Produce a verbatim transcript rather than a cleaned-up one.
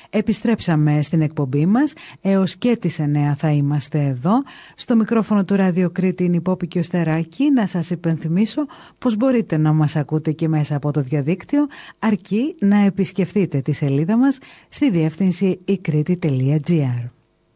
Επιστρέψαμε στην εκπομπή μας, έως και τις εννέα θα είμαστε εδώ. Στο μικρόφωνο του Ράδιο Κρήτη είναι η Πόπη και ο Στεράκη. Να σας υπενθυμίσω πως μπορείτε να μας ακούτε και μέσα από το διαδίκτυο, αρκεί να επισκεφτείτε τη σελίδα μας στη διεύθυνση η κρήτη τελεία τζι άρ.